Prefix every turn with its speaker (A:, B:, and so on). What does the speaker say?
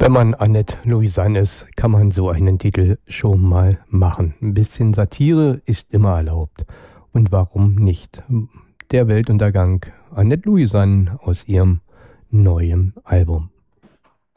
A: Wenn man Annette Louisanne ist, kann man so einen Titel schon mal machen. Ein bisschen Satire ist immer erlaubt. Und warum nicht? Der Weltuntergang, Annette Louisanne aus ihrem neuen Album.